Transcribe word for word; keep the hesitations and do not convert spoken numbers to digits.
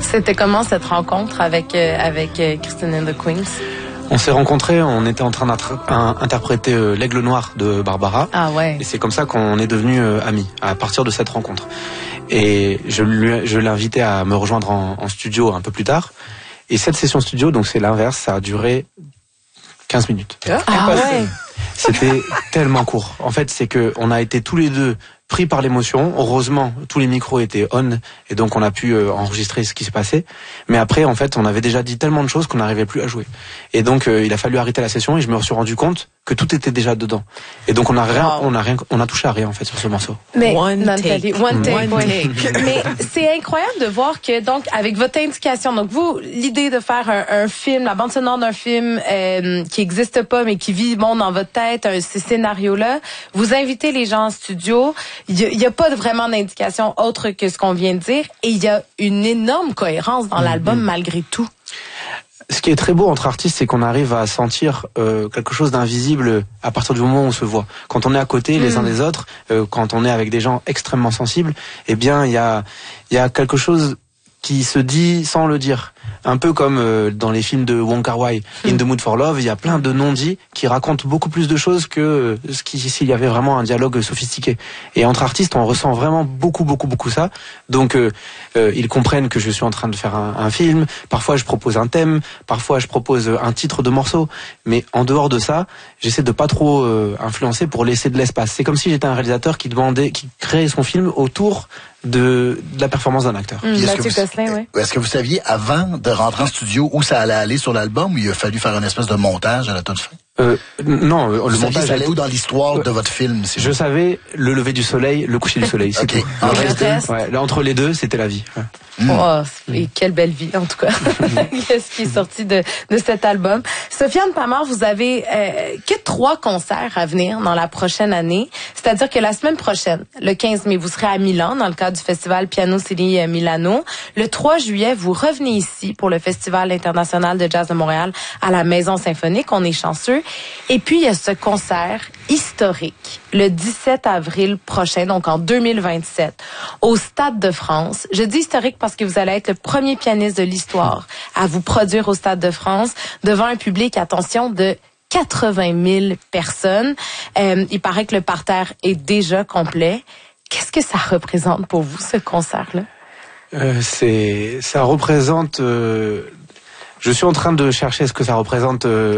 C'était comment cette rencontre avec, euh, avec euh, Christine and the Queens? On s'est rencontrés, on était en train d'interpréter euh, L'Aigle Noir de Barbara. Ah ouais. Et c'est comme ça qu'on est devenus euh, amis, à partir de cette rencontre. Et je lui, je l'ai invité à me rejoindre en, en studio un peu plus tard. Et cette session studio, donc c'est l'inverse, ça a duré quinze minutes. Ah ouais. C'était tellement court. En fait, c'est que on a été tous les deux pris par l'émotion. Heureusement, tous les micros étaient on et donc on a pu euh, enregistrer ce qui s'est passé. Mais après, en fait, on avait déjà dit tellement de choses qu'on n'arrivait plus à jouer. Et donc, euh, il a fallu arrêter la session et je me suis rendu compte que tout était déjà dedans. Et donc, on a rien, wow. on a rien, on a touché à rien en fait sur ce morceau. Mais one take, one take, one take. Mais c'est incroyable de voir que donc avec votre indication, donc vous, l'idée de faire un, un film, la bande sonore d'un film euh, qui existe pas mais qui vit bon dans votre tête, un, ces scénarios-là, vous invitez les gens en studio. Il y, y a pas vraiment d'indication autre que ce qu'on vient de dire et il y a une énorme cohérence dans l'album mm-hmm. malgré tout. Ce qui est très beau entre artistes, c'est qu'on arrive à sentir euh, quelque chose d'invisible à partir du moment où on se voit. Quand on est à côté les mmh. uns des autres, euh, quand on est avec des gens extrêmement sensibles, eh bien il y a il y a quelque chose qui se dit sans le dire. Un peu comme euh, dans les films de Wong Kar-wai, In the Mood for Love, il y a plein de non-dits qui racontent beaucoup plus de choses que euh, ce qui s'il y avait vraiment un dialogue sophistiqué. Et entre artistes, on ressent vraiment beaucoup, beaucoup, beaucoup ça. Donc, euh, euh, ils comprennent que je suis en train de faire un, un film. Parfois, je propose un thème. Parfois, je propose un titre de morceau. Mais en dehors de ça, j'essaie de pas trop euh, influencer pour laisser de l'espace. C'est comme si j'étais un réalisateur qui demandait, qui créait son film autour de, de la performance d'un acteur. Mmh, est-ce, que vous, Gosselin, oui. est-ce que vous saviez avant de rentrer en studio où ça allait aller sur l'album ou il a fallu faire une espèce de montage à la toute fin? Euh, non, vous le saviez montage. Ça allait où dans l'histoire euh, de votre film? Si je vous... savais le lever du soleil, le coucher du soleil. C'est okay. tout. Le reste, reste. Ouais, là, entre les deux, c'était la vie. Ouais. Mm. Oh, et quelle belle vie, en tout cas. Qu'est-ce qui est sorti de, de cet album. Sofiane Pamart, vous avez euh, que trois concerts à venir dans la prochaine année. C'est-à-dire que la semaine prochaine, le quinze mai, vous serez à Milan dans le cadre du festival Piano Cili Milano. Le trois juillet, vous revenez ici pour le Festival international de jazz de Montréal à la Maison Symphonique. On est chanceux. Et puis, il y a ce concert historique le dix-sept avril prochain, donc en deux mille vingt-sept, au Stade de France. Je dis historique parce que vous allez être le premier pianiste de l'histoire à vous produire au Stade de France devant un public, attention, de quatre-vingt mille personnes. Euh, il paraît que le parterre est déjà complet. Qu'est-ce que ça représente pour vous, ce concert-là? Euh, c'est, ça représente... Euh, je suis en train de chercher ce que ça représente... Euh,